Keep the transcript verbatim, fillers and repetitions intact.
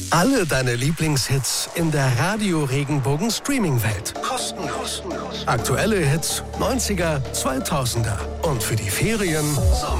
Alle deine Lieblingshits in der Radio Regenbogen Streaming-Welt. Kostenlos. Aktuelle Hits, neunziger, zweitausender. Und für die Ferien